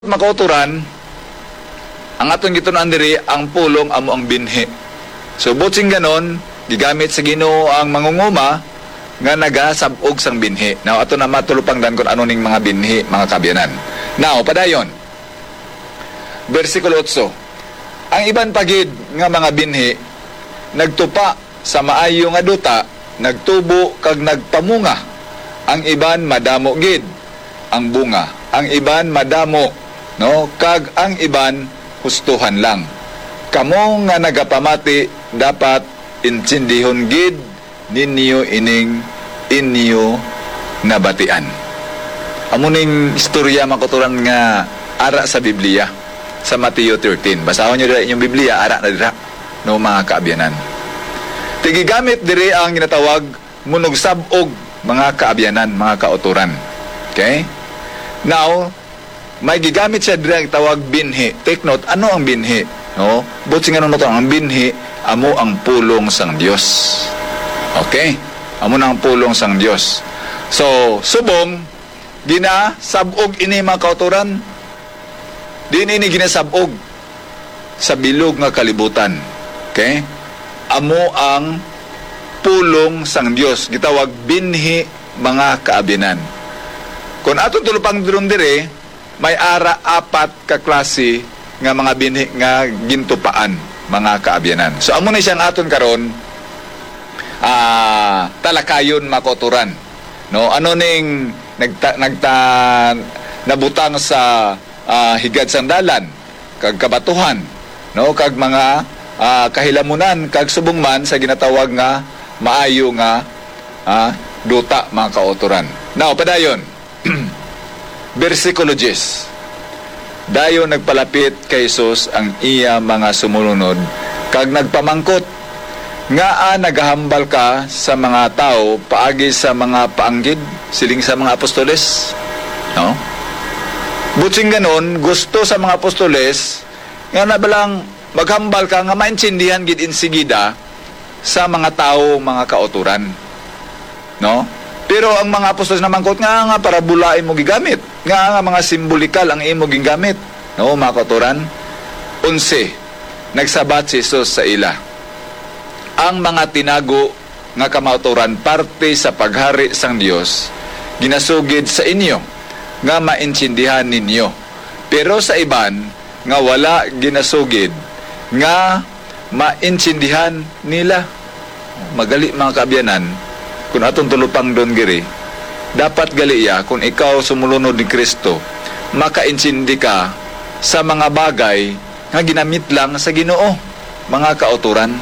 Makauturan, ang atong gitunan diri ang pulong amo ang binhi. So butsing ganon, gigamit sa Ginoo ang mangunguma nga nagasabog sang binhi. Now ato na matulupangdan kung ano ning mga binhi, mga kabyanan. Now padayon. Bersikulo 8. Ang iban pagid nga mga binhi nagtupa sa maayo nga duta, nagtubo kag nagpamunga. Ang iban madamo gid ang bunga. Ang iban madamo, no, kag ang iban hustuhan lang. Kamo nga nagapamati dapat intindihon gid ninyo ining inyo nabatian. Amuning istorya makuturan nga ara sa Biblia sa Mateo 13. Basahon niyo dira inyong Biblia, ara na dira, no, mga kaabyanan. Tigigamit diri ang ginatawag munog sabog, mga kaabyanan, mga kauturan. Okay? Now, may gigamit siya diri ang tawag binhi. Take note, ano ang binhi? No? Butsing ano to, ang binhi amo ang pulong sang Dios. Okay? Amo na ang pulong sang Dios. So, subong ginasabog ini mga kauturan. Din ini ginasabog sa bilog nga kalibutan. Okay? Amo ang pulong sang Dios. Gitawag binhi, mga kaabyanan. Kung atong tulupang duron dire, may ara apat ka klase nga mga binhi nga gintupaan, mga kaabyanan. So amo na siyang aton karon talakayon makoturan. No, ano ning nabutang sa higad sang dalan, kag kabatuhan, no, kag mga kahilamunan kag subong man sa ginatawag nga maayo nga duta, mga kauturan. Now padayon. Bersikulo 10. Dayon nagpalapit kay Jesus ang iya mga sumunod kag nagpamangkot nga nagahambal ka sa mga tao paagi sa mga paanggid siling sa mga apostoles, no? Butsing ganon, gusto sa mga apostoles nga nabalang maghambal ka nga maintindihan gid insigida sa mga tao, mga kauturan, no? Pero ang mga apostoles na mangkot nga para bulain mo gigamit. Nga mga simbolikal ang imo gigamit. No, mga kauturan. 11. Nagsabat si Jesus sa ila. Ang mga tinago nga kamauturan parte sa paghari sang Dios ginasugid sa inyo nga maintindihan ninyo. Pero sa iban nga wala ginasugid nga maintindihan nila. Magali, mga kaabyanan, kung atong tulupang doon giri, dapat galiya kung ikaw sumulunod ni Kristo, makaintindi ka sa mga bagay nga ginamit lang sa Ginoo, mga kauturan.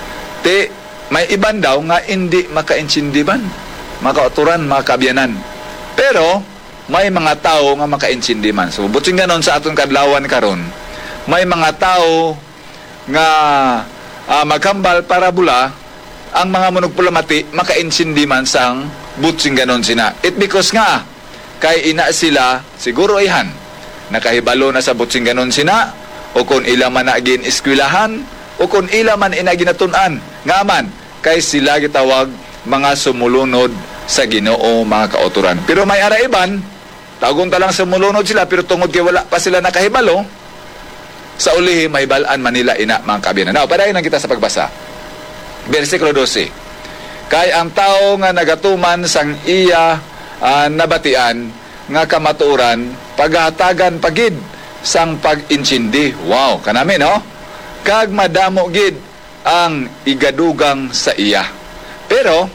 May iban daw nga hindi makaintindi man, mga kauturan, mga kaabyanan. Pero may mga tao nga makaintindi man. So buting ganon sa atong kadlawan karon, may mga tao nga maghambal para bula ang mga manugpulamati makaintindi man sang butsing ganon sina. It because nga kay ina sila siguro ihan nakahibalo na sa butsing ganon sina, o kung ila man na gin eskwelahan, o kung ila man ina ginatun-an nga man kay sila gitawag mga sumulunod sa Ginoo, mga kauturan. Pero may ara iban tagon ta lang sumulunod sila pero tungod kay wala pa sila nakahibalo, sa ulihi may balaan Manila ina, mga kaabyanan. Now padayon na kita sa pagbasa. Bersikulo 12. Kay ang tao nga nagatuman sang iya nabatian nga kamaturan paghatagan pagid sang pag-intindi. Wow, kanami, no? Kag madamo gid ang igadugang sa iya. Pero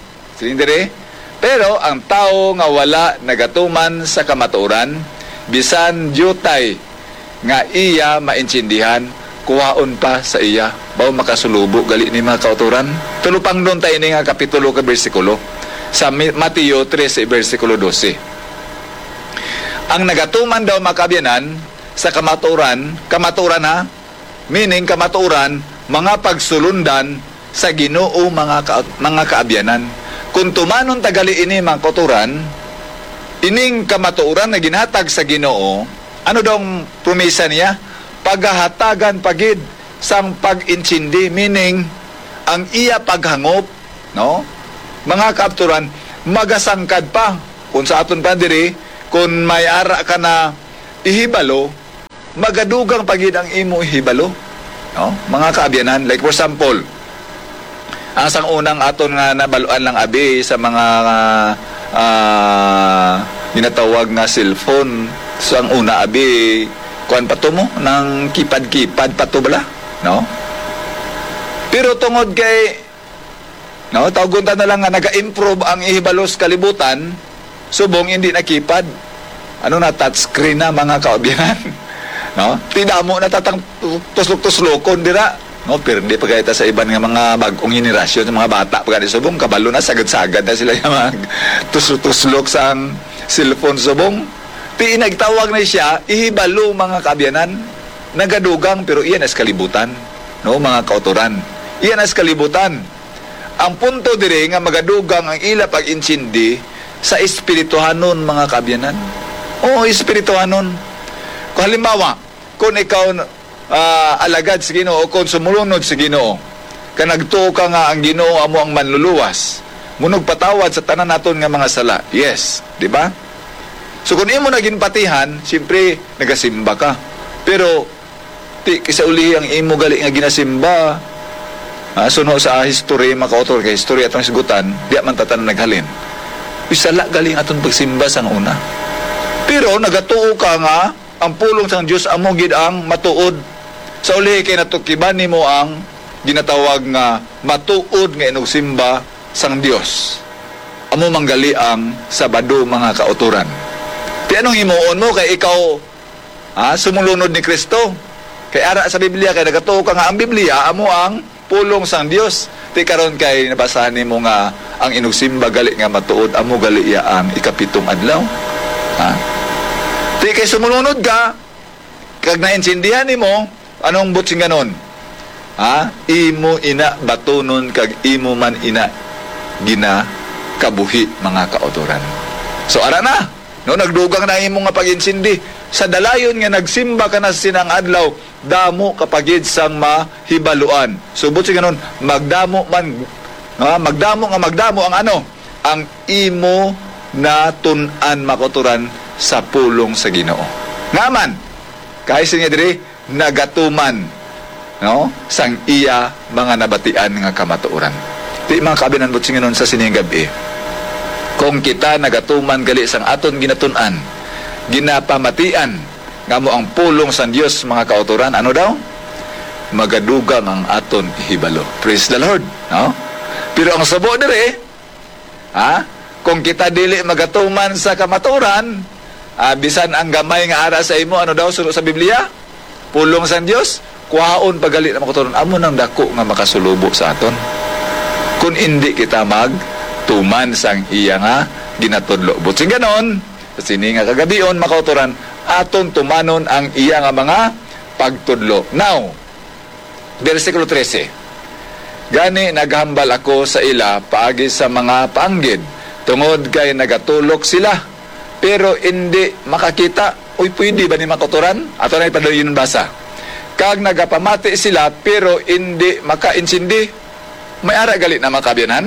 pero ang tao nga wala nagatuman sa kamaturan bisan jutay nga iya maintindihan, kuhaon pa sa iya baw makasulubo gali ni mga kauturan. Tulupang doon tayo nga kapitulo ka bersikulo sa Mateo 13 bersikulo 12. Ang nagatuman daw, mga kaabyanan, sa kamaturan ha, meaning kamaturan, mga pagsulundan sa Ginoo, mga kaabyanan. Kung tumanon tagali ini, mga kauturan, ining kamaturan na ginhatag sa Ginoo, ano daw promesa niya? Paghahatagan pagid sang pag-intindi, meaning ang iya paghangop, no, mga kaapturan, magasangkad pa kung sa aton pa diri, kung may ara ka na ihibalo, magadugang pagid ang imo hibalo, no? Mga kaabyanan, like for example, ang sang unang aton nga nabaluan lang abi sa mga ginatawag nga cellphone. So ang una abi kuan pa to mo ng kipad-kipad pa to bala, no? Pero tungod kay no, tawgon ta na lang nga naga-improve ang ihibalos kalibutan, subong hindi na kipad. Ano na touchscreen na mga kaabyanan. No? Tidamo na tatang tuslok-tuslokon dira. No, pero hindi pagkita sa iban nga mga bagong henerasyon, mga bata pagkita subong kabalo na sagad-sagad na sila yung mga tuslok sa cellphone subong. Ti nagtawag na siya ihibalo mga kaabyanan. Nagadugang pero iyan as kalibutan, no, mga kauturan. Iyan as kalibutan. Ang punto dire nga magadugang ang ila pag-insindi sa espirituhanon mga kaabyanan. Oo, espirituhanon. Kung halimbawa, kung ikaw alagad sa Ginoo o kung sumulunod sa Ginoo, kanagtuo ka nga ang Ginoo amo ang manluluwas, munog patawad sa tanan naton nga mga sala. Yes, di ba? So kung imo naging patihan, siyempre nagasimba ka. Pero ti kisa uli ang imo gali nga ginasimba, suno sa history makautor kay history atong sigutan, di man tatanan naghalin. Bisala galing aton pagsimba sang una. Pero nagatuo ka nga ang pulong sang Dios amo gid ang matuod. Sa uli kay natukiban nimo ang ginatawag nga matuod nga inugsimba sang Dios. Amo manggali ang Sabado mga kauturan. Ti anong himuon mo kay ikaw sumulunod ni Kristo? Kay ara sa Biblia kay nagatuo ka nga ang Biblia amo ang pulong sang Dios. Ti karon kay nabasahan nimo nga ang inugsimba gali nga matuod amo gali iya ang ikapitong adlaw. Ti kay sumunod ka kag naintindihan nimo anong butsing ganon? Imo ina batunon kag imo man ina gina kabuhi mga kauturan. So ara na, no, nagdugang na imo nga pag-insindi sa dalayon nga nagsimba ka na sinang adlaw, damo kapagid sang mahibaluan. So butsing ganon, magdamo ang ano? Ang imo na tun-an makuturan sa pulong sa Ginoo. Ngaman, kahit niya diri nagatuman, no, sang iya mga nabatian nga kamatuoran. Di mga kabinan butsing ganon sa sining gabi. Kung kita nagatuman gali sang aton ginatun-an, ginapamatian nga mo ang pulong sa Dios mga kauturan, ano daw? Magadugang ang aton hibalo. Praise the Lord, no? Pero ang sabo dire, kung kita dili magatuman sa kamaturan, bisan ang gamay nga ara sa imo, ano daw sulo sa Biblia? Pulong sa Dios, kuhaon pagali na makaturon amo nang dako nga makasulubo sa aton. Kung hindi kita magtuman sang iya nga ginatudlo. Butsing ganon, sa sini nga kagabion makauturan, aton tumanon ang iya nga mga pagtudlo. Now, versikulo 13. Gani naghambal ako sa ila paagi sa mga paanggid, tungod kay nagatulok sila, pero hindi makakita. Uy, pwede ba ni makauturan? Ato na ipadayon basa. Kag nagapamati sila, pero hindi makainsindi. May ara galit na makabiyanan?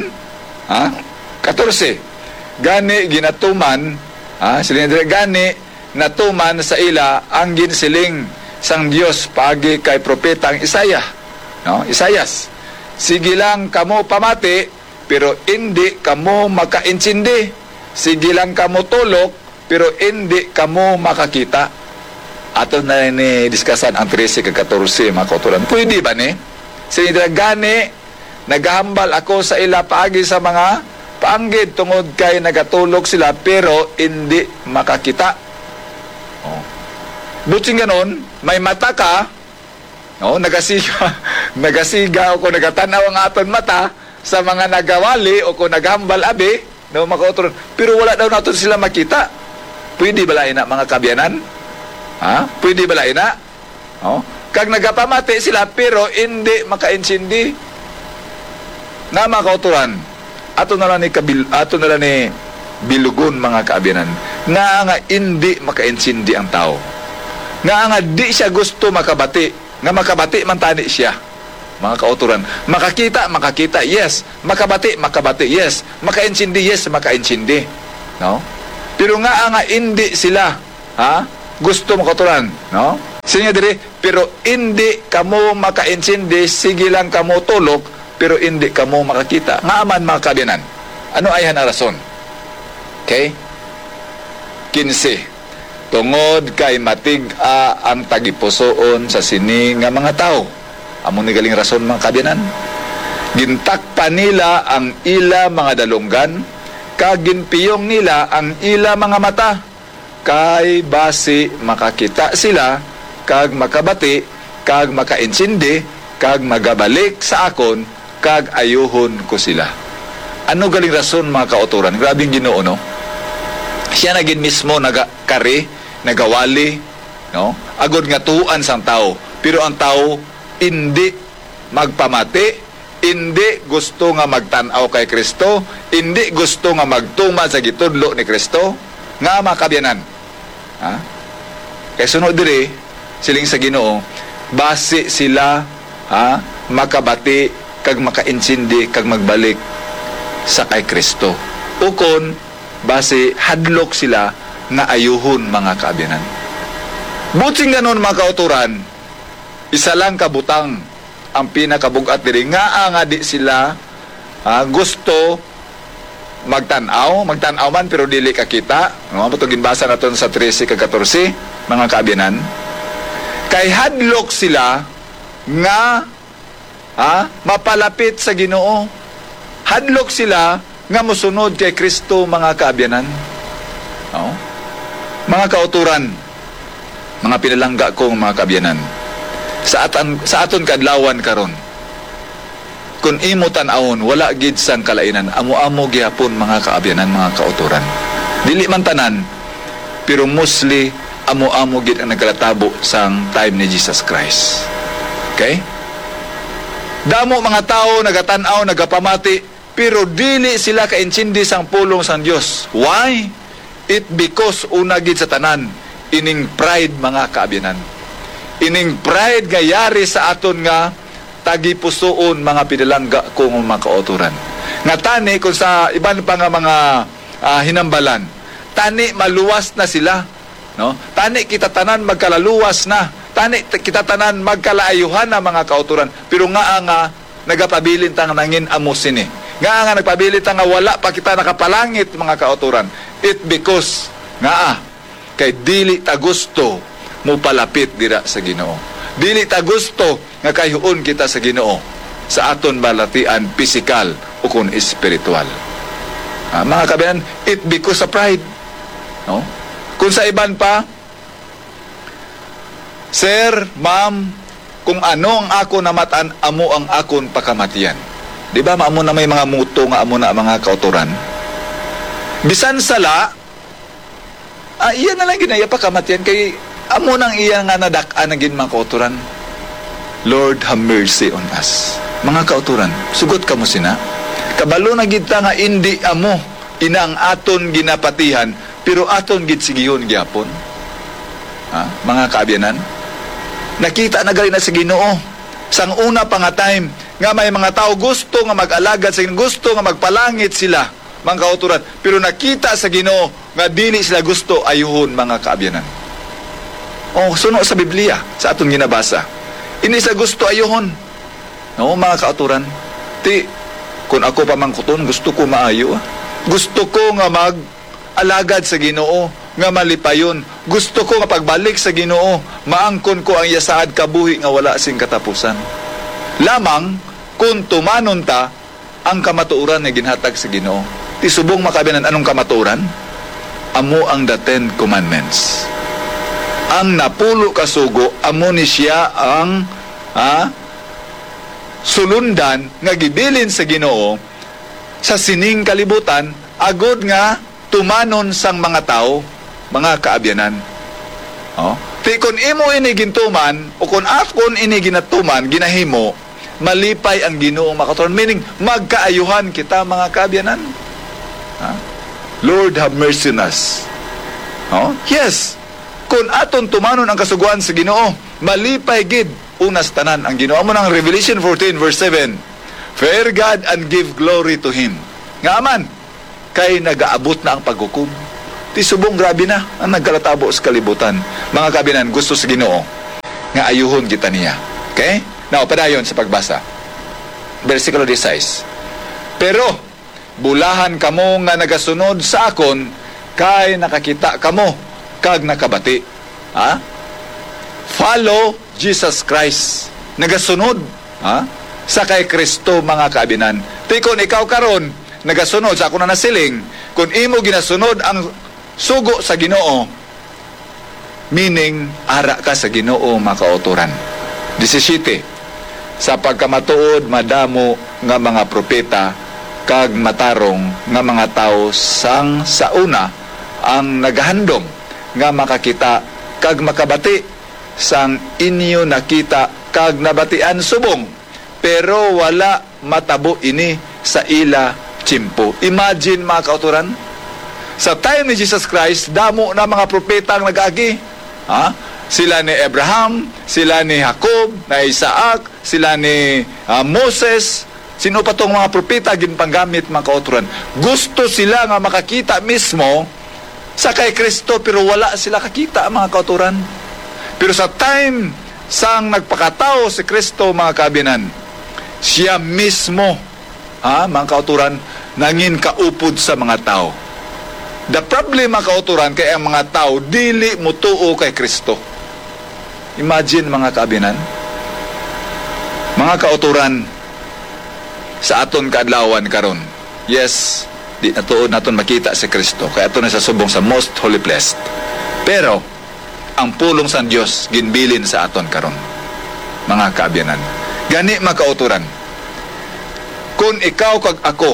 14. Gani ginatuman, gani natuman sa ila ang ginsiling sang Dios pagi kay propetang Isaya, no? Isayas. Sige lang kamo pamati pero hindi kamo makainsindi. Sige lang kamo tulok pero hindi kamo makakita. Ato na ni diskasan ang 13 kag 14 mga kauturan. Pwede ba ni? Sinidra gani naghambal ako sa ila paagi sa mga paanggid tungod kay nagatulog sila pero hindi makakita. Butsing ganon, may mata ka, no, nagasiga o kung nagatanaw ang aton mata sa mga nagawali o kung naghambal abi, no, makauturon, pero wala daw natin sila makita. Pwede ba lain na mga kabyanan? Pwede ba lain na? No? Kag nagapamati sila pero hindi makainsindi na makauturan. Ato na lang ni bilugon mga kaabyanan nga hindi makainsindi ang tao. Nga di siya gusto makabati. Nga makabati man tani siya. Mga kauturan. Makakita, yes. Makabati, yes. Makainsindi, yes, makainsindi. No? Pero nga hindi sila, gusto makauturan, no? Sinya diri, pero hindi kamo makaintindi, sige lang kamo tulog, pero hindi kamo makakita. Nga man mga kabiyanan. Ano ay na rason? Okay? 15. Tungod kay matig-a ang tagipusoon sa sini nga mga tao. Amo ni galing rason mga kabiyanan. Gintakpan nila ang ila mga dalunggan, kag ginpiyong nila ang ila mga mata, kay basi makakita sila, kag makabati, kag makaintindi, kag magabalik sa akon, kag ayuhon ko sila. Ano galing rason mga kauturan? Grabing Ginoo, no? Siya na gin mismo nagakari, nagawali, no? Agod nga tuan sang tao. Pero ang tao hindi magpamati, hindi gusto nga magtanaw kay Kristo, hindi gusto nga magtuma sa gitudlo ni Kristo, nga makabiyanan. Ha? Kay sunod diri, siling sa Ginoo, base sila, makabati, kag makaintindi, kag magbalik sa kay Kristo. Ukon, base hadlok sila nga ayuhon mga kaabiyanan. Buting ganon mga kauturan, isa lang kabutang ang pinakabugat diri nga di sila gusto magtanaw man pero dili kakita. No, matong ginbasa naton sa 13 kag 14 mga kaabiyanan. Kay hadlok sila nga mapalapit sa Ginoo. Hadlok sila nga mosunod kay Kristo mga kaabiyanan. No? Mga kauturan, mga pinalangga kong mga kaabiyanan. Sa aton kadlawan karon, kung imo tan-awon wala gid sang kalainan, amo-amo gihapon mga kaabyanan, mga kauturan. Dili man tanan, pero mostly amo-amo gid ang nagkalatabo sang time ni Jesus Christ. Okay? Damo mga tao nagatan-aw, nagapamati, pero dili sila kaintindi sang pulong sang Dios. Why? It because una gid sa tanan ining pride mga kaabyanan. Ining pride nga yari sa aton nga tagipusoon mga pinalangga kung mga kauturan. Nga tani kung sa iban pa nga mga hinambalan, tani maluwas na sila, no? Tani kita tanan magkalaluwas na. Tani kita tanan magkalaayuhan na mga kauturan. Pero nga nagapabilin tang nangin amo sini. Nga nagpabilin tang nga wala pa kita nakapalangit mga kauturan. It because nga kay dili ta gusto mo palapit dira sa Ginoo. Dili ta gusto nga kayhuon kita sa Ginoo sa aton balatian pisikal o kun espiritual. Mga kabayan, it because of pride. No? Kung sa iban pa, Sir, Ma'am, kung ano ang ako namatan, amo ang akon pakamatian. Di ba maamo na may mga muto nga amo na mga kauturan? Bisan sala, iyan na lang ginaya pakamatian kay amo nang iya nga nadak-an naging mga kauturan. Lord, have mercy on us. Mga kauturan, sugot kamo sina. Kabalo na gid ta nga indi amo ina ang aton ginapatihan, pero aton gid sigihon gyapon. Mga kaabyanan, nakita na gali na sa Ginoo. Sang una pa nga time nga may mga tao gusto nga mag-alagad sa Ginoo, gusto nga magpalangit sila, mga kauturan, pero nakita sa Ginoo nga dili sila gusto ayuhon mga kaabyanan. Suno sa Biblia, sa atong ginabasa. Ini sa gusto ayohon. No, mga kauturan. Kung ako pa mangkuton, gusto ko maayo. Gusto ko nga mag-alagad sa Ginoo, nga malipayon. Gusto ko nga pagbalik sa Ginoo, maangkon ko ang yasaad kabuhi nga wala sing katapusan. Lamang, kung tumanon ta, ang kamatuoran na ginhatag sa Ginoo. Subong makabinan, anong kamatuoran? Amo ang the 10 Commandments. Ang napulo kasugo, amo ni siya ang sulundan nga gibilin sa Ginoo sa sining kalibutan, agod nga tumanon sang mga tao, mga kaabyanan. Kung imo ini gintuman o kung akon ini ginatuman, ginahimo, malipay ang Ginoo makaturan. Meaning, magkaayuhan kita mga kaabyanan. Lord, have mercy on us. Yes. Kung aton tumanon ang kasuguan sa Ginoo, malipay gid unas tanan ang Ginoo. Amo nang Revelation 14 verse 7. Fear God and give glory to Him. Nga aman, kay nagaabot na ang paghukom. Subong grabe na ang nagkalatabo sa kalibutan. Mga kabinan, gusto sa Ginoo nga ayuhon kita niya. Okay? Now, padayon sa pagbasa. Versikulo 16. Pero, bulahan kamo nga nagasunod sa akon, kay nakakita kamo, kag nakabati. Ha? Follow Jesus Christ. Nagasunod. Ha? Sa kay Kristo, mga kaabinan. Tikon ikaw karon nagasunod sa ako na nasiling, kung imo ginasunod ang sugo sa Ginoo, meaning ara ka sa Ginoo, mga kauturan. 17. Sa pagkamatuod madamo nga mga propeta kag matarong nga mga tao sang sauna ang nagahandom nga makakita kag makabati sang inyo nakita kag nabatian subong, pero wala matabo ini sa ila tiyempo. Imagine, mga kauturan, sa time ni Jesus Christ, damo na mga propeta ang nag-agi. Ha? Sila ni Abraham, sila ni Jacob, na Isaac, sila ni Moses. Sino pa tong mga propeta ginpanggamit, mga kauturan? Gusto sila nga makakita mismo sa kay Kristo, pero wala sila kakita, mga kauturan. Pero sa time sang nagpakatao si Kristo, mga kabinan, siya mismo, mga kauturan, nangin kaupod sa mga tao. The problem, mga kauturan, kay ang mga tao dili mutuo kay Kristo. Imagine, mga kaabinan, mga kauturan, sa aton kaadlawan karon, yes, di natuod naton makita si Kristo, kaya aton na sa subong sa most holy place. Pero ang pulong sa Dios ginbilin sa aton karon, mga kaabinan. Gani, mga kauturan, kung ikaw kag ako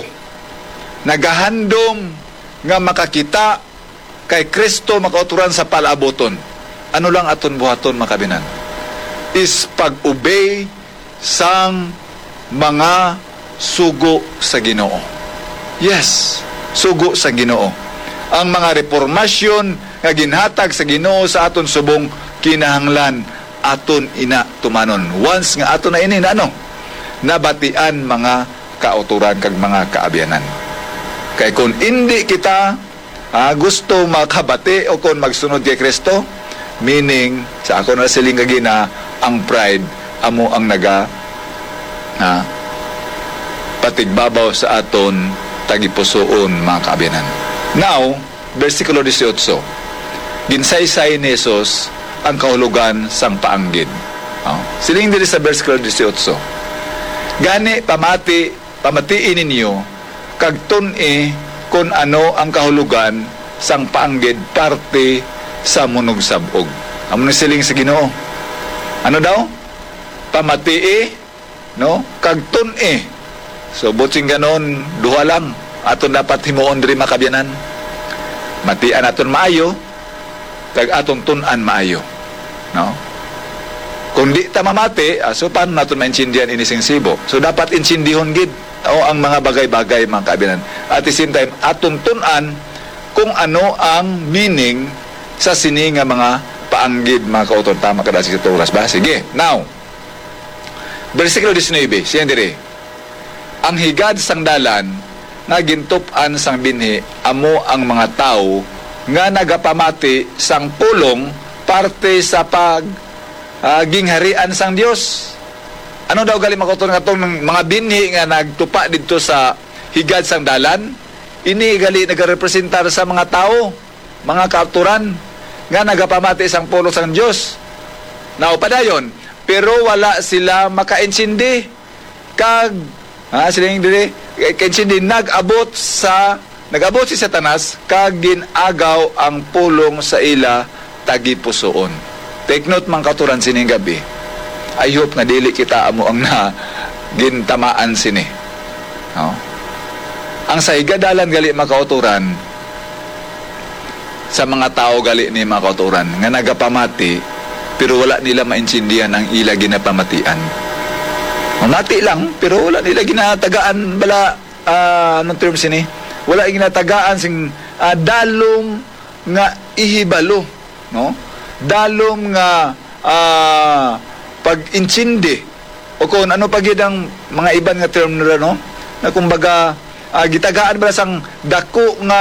nagahandom nga makakita kay Kristo, makauturan sa palaboton, ano lang aton buhaton, makabinan, is pag-obey sang mga sugo sa Ginoo. Yes, sugo sa Ginoo. Ang mga reformasyon nga ginhatag sa Ginoo sa aton subong, kinahanglan aton ina tumanon. Once nga aton na ini na nabatian, mga kauturan kag mga kaabianan. Kay kung hindi kita gusto makabati o kung magsunod kay Kristo, meaning sa ako na siling gina, ang pride amo ang naga patigbabaw sa aton tagipusoon, mga kaabianan. Now, versikulo 18. Ginsaysay ni Jesus ang kahulugan sang paanggid. Siling diri sa versikulo 18. Gani pamatiin ninyo kag tun-i kung ano ang kahulugan sang paanggid parte sa munog sabog. Amo ni siling sa Ginoo. Ano daw? Pamatii, no? Kag tun-i. So buting ganon, duha lang aton dapat himuon diri, makabiyanan. Matian aton maayo, kag aton tun-an maayo, no? Kung di ta mamati, so paano natin maintindihan ini sing sibo? So dapat insindihon gid o ang mga bagay-bagay, mga kaabinan. At the same time, atong tun-an kung ano ang meaning sa sini nga mga paanggid, mga kauton. Tama kada sa oras ba? Sige, now, versikulo 19, siya diri. Ang higad sang dalan nga gintup-an sang binhi, amo ang mga tao nga nagapamati sang pulong parte sa gingharian sang Dios. Ano daw gali makauton nga itong mga binhi nga nagtupa dito sa higad sang dalan? Ini gali nagarepresentar sa mga tao, mga kauturan nga nagapamati sang pulong sang Dios. Now, padayon, pero wala sila makainsindi kag siling diri kainsindi nagabot si Satanas kag ginagaw ang pulong sa ila tagipusoon. Take note, mga kauturan, sining gabi. I hope na dili kita amo ang gintamaan sini. No? Ang sa higadalan gali, mga kauturan, sa mga tao gali ni mga kauturan nga nagapamati pero wala nila maintindihan ang ila ginapamatian. Mamati lang pero wala nila ginatagaan bala anong term sini? Wala ginatagaan sing dalom nga ihibalo, no? Dalom nga pag-intindi o kung ano pagid ang mga iban nga term nila, no? Na kumbaga gitagaan ba sang dako nga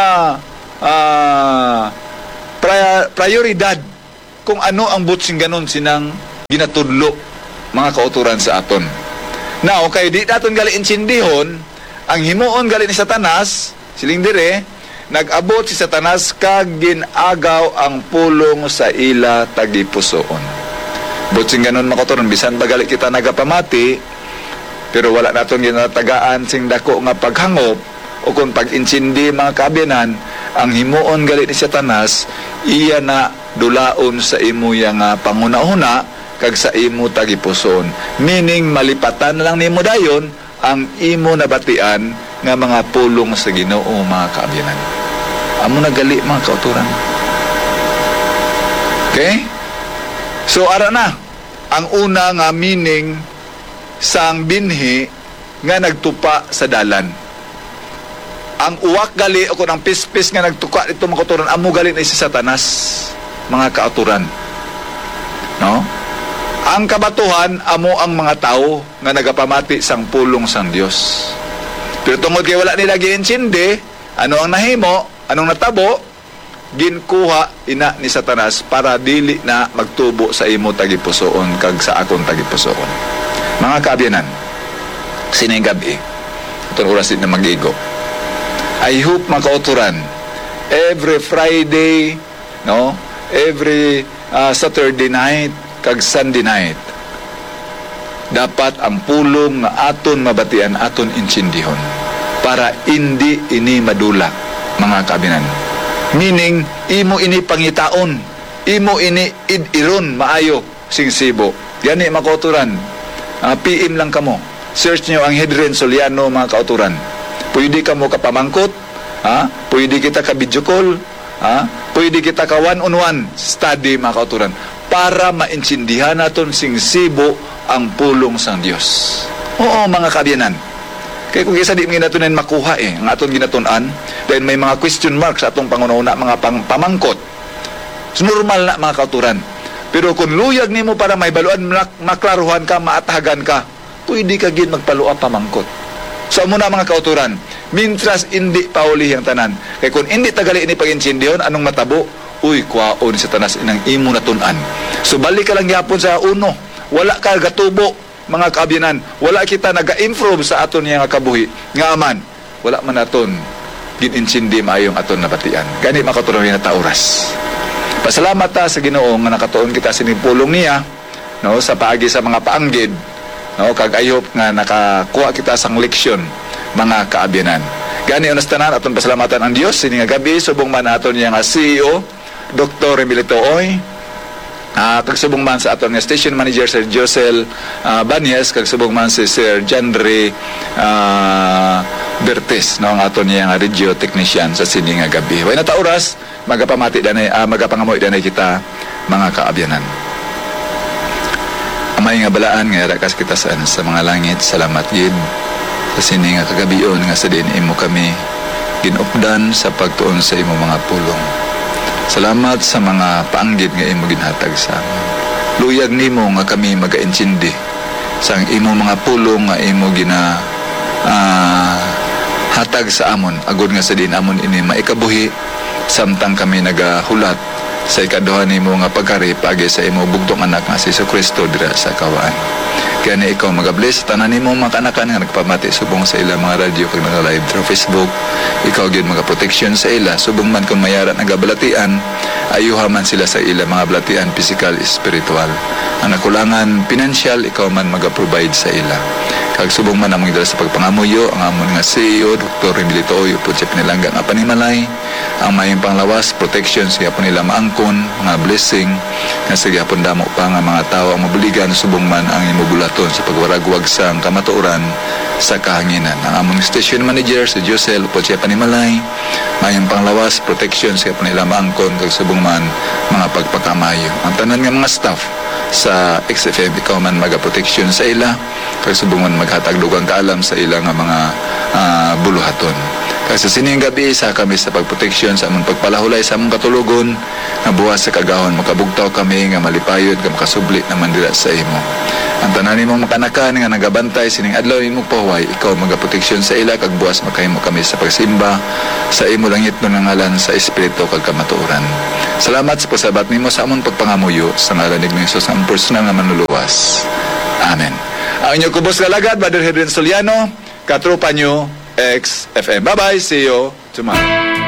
prioridad kung ano ang butsing ganon sinang ginatudlo mga kauturan sa aton. Now, kay di naton gali insindihon, ang himuon gali ni Satanas, siling dire, nag-abot si Satanas kag ginagaw ang pulong sa ila tagipusoon. Butsing ganon mga kauturan, bisan ba gali kita nagapamati, pero wala naton ginatagaan sing dako nga paghangop, o kung pag-insindi mga kaabyanan, ang himuon gali ni Satanas, iya na dulaon sa imo yang panguna-una, kag sa imo tagipuson, meaning malipatan na lang nimo dayon ang imo nabatian nga mga pulong sa Ginoo mga kaabyanan. Amo nagali mga kauturan. Okay? So ara na ang una nga meaning sang binhi nga nagtupa sa dalan. Ang uwak gali o kung ang pispis nga nagtuka dito mga kauturan, amo gali na si Satanas mga kauturan. No? Ang kabatuhan, amo ang mga tao nga nagapamati sang pulong sang Dios. Pero tungod kay wala nila giinsindi, ano ang nahimo, anong natabo, ginkuha ina ni Satanas para dili na magtubo sa imo tagipusoon kag sa akong tagipusoon. Mga kaabyanan, sining gabi, itong oras din na mag-igo. I hope mga kauturan, every Friday, no, every Saturday night, kag Sunday night, dapat ang pulong nga aton mabatian, aton insindihon para hindi ini madula mga kabinan. Meaning, imo ini pangitaon, imo ini iron maayo singsibo. Gani mga kauturan, PM lang kamo, search nyo ang Hedren Soliano mga kauturan. Pwede ka mo kapamangkot, pwede kita ka video call, pwede kita ka one-on-one study mga kauturan, para maintindihan naton singsibo ang pulong sang Dios. Oo mga kaabyanan. Kaya kung isa di mga natin makuha ang aton ginatunan, then may mga question marks sa atong pangunahuna, mga pamangkot. So, normal na mga kauturan. Pero kung luyag nimo para may baluan, maklaruhan ka, maatahagan ka, pwede ka gid magpaluan pamangkot. So muna mga kauturan, mintras hindi pauli ang tanan. Kaya kung hindi tagali ini pag-insindihon, anong matabo? Uy, kwaon sa tanas inang imo natunan. So balik ka lang yapon sa uno. Wala ka gatubo, mga kaabyanan. Wala kita naga-improve sa aton nga kabuhi. Nga aman, wala man aton gininsindi maayong aton nabatian. Gani makatuloy na tauras. Pasalamat ta sa Ginoo nga nakatuon kita sinipulong niya, no, sa paagi sa mga paanggid, no, kag ayop nga nakakuha kita sang leksyon mga kaabyanan. Gani unas tanan aton pasalamatan ang Dios sini nga gabi subong man aton yang CEO Dr. Emilito Oy, kag subong man sa aton nga station manager Sir Josel Banyes, kag subong man si Sir Janre Bertes, no, ang aton yang radio technician sa sini nga gabi. Way na ta oras magapamati danay magapangamoy danay kita mga kaabyanan. Amay nga balaan nga rakas kita sa mga langit. Salamat gid sa sini nga kagabion nga sa din imo kami ginupdan sa pagtuon sa imo mga pulong. Salamat sa mga paanggid nga imo ginhatag sa amin. Luyag nimo nga kami magaintindi sa imo mga pulong nga imo gina hatag sa amon, agud nga sa din amon ini maikabuhi samtang kami nagahulat sa ikaduha nimo nga pagkari paagi sa imo bugtong anak nga si Jesucristo dira sa kawaan. Kaya na ikaw magabless tanan nimo mga kanakan nga nagpamati subong sa ila mga radyo kag naga-live through Facebook. Ikaw gyud magaproteksyon sa ila subong man kung mayara nagabalatian, ayuha man sila sa ila mga balatian physical, spiritual. Ang nakulangan financial, ikaw man maga-provide sa ila. Kag subong man among idala sa pagpangamuyo ang amon nga CEO Dr. Emilito Oy upod sa pinilangga nga panimalay, ang mayong panglawas protection sa gihapon nila maangkon mga blessing nga sa gihapon damo pa nga mga tawo ang mabuligan subong man ang imubulaton sa pagwaragwag sa kamatuoran sa kahanginan. Ang among station manager si Josel upod sa panimalay, mayong panglawas protection sa gihapon nila maangkon kag subong man mga pagpakamayo. Ang tanan nga mga staff sa XFM, ikaw man magaproteksyon sa ila kag subong man maghatag dugang kaalam sa ila nga mga buluhaton. Kag sa sining gabi sa kami sa pagproteksyon sa among pagpalahulay sa among katulugon nga buwas sa kagahon makabugtaw kami nga malipayod nga makasubli naman dira sa imo. Ang tanan nimong makanakan nga nagabantay sining adlaw imong pahuway, ikaw magaproteksyon sa ila kag buwas makahimo kami sa pagsimba sa imo langit no ngalan sa espiritu kag kamatuoran. Salamat sa pasabat nimo sa amon pagpangamuyo sa ngalan ni Hesus ang personal nga manluluwas. Amen. Ang inyo kubos kalagad, Brother Hedrin Soliano, katropa nyo, XFM. Bye-bye. See you tomorrow.